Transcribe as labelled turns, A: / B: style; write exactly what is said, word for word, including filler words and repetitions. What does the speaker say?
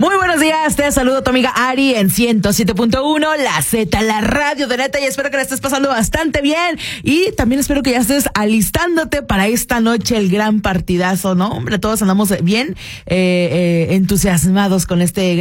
A: Muy buenos días, te saludo tu amiga Ari en ciento siete punto uno, la Z, la radio de neta, y espero que la estés pasando bastante bien y también espero que ya estés alistándote para esta noche el gran partidazo, ¿no? Hombre, todos andamos bien eh, eh, entusiasmados con este